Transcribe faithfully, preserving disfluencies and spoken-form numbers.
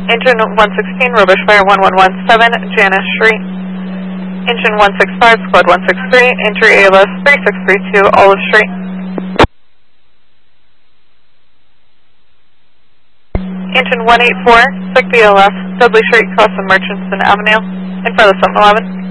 Engine one sixteen, Robish Fire one one one seven, Janice Street. Engine one sixty-five, Squad one sixty-three, entry A L S three six three two, Olive Street. Engine one eighty-four, Sick B L S, Dudley Street, crossing Murchison Avenue, in front of seven eleven.